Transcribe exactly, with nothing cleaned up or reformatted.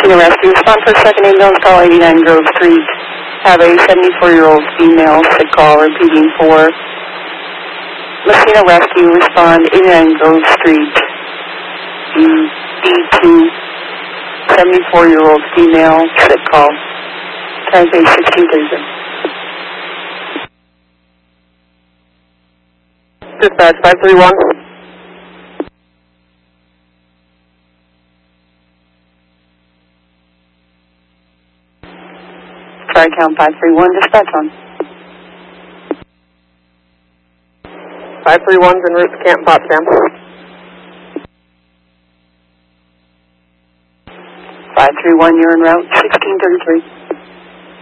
Messina Rescue. Respond for a second ambulance call, eighty-nine Grove Street. Have a seventy-four-year-old female sick call repeating for Messina Rescue. Respond, eighty-nine Grove Street. D two, seventy-four-year-old female sick call. Translate sixteen thirty. Dispatch five three one. Tri-Count five three one, dispatch on. five three one's en route to Camp Potsdam. five three one, you're en route, sixteen thirty-three.